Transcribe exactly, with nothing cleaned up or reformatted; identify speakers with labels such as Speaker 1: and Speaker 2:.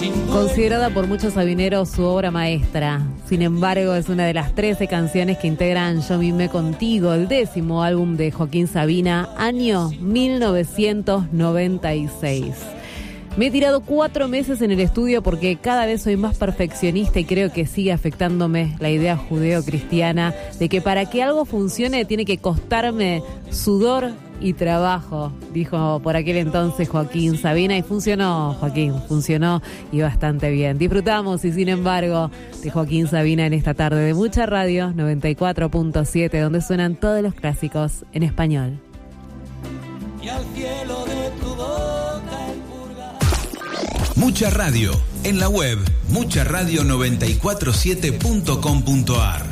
Speaker 1: Considerada por muchos sabineros su obra maestra, sin embargo es una de las trece canciones que integran Yo mimé contigo, el décimo álbum de Joaquín Sabina, año mil novecientos noventa y seis. Me he tirado cuatro meses en el estudio porque cada vez soy más perfeccionista y creo que sigue afectándome la idea judeo-cristiana de que para que algo funcione tiene que costarme sudor y trabajo, dijo por aquel entonces Joaquín Sabina, y funcionó, Joaquín, funcionó y bastante bien. Disfrutamos y sin embargo de Joaquín Sabina en esta tarde de Mucha Radio noventa y cuatro punto siete, donde suenan todos los clásicos en español.
Speaker 2: Y al cielo de tu boca el purga.
Speaker 3: Mucha Radio, en la web mucha radio noventa y cuatro siete punto com punto ar.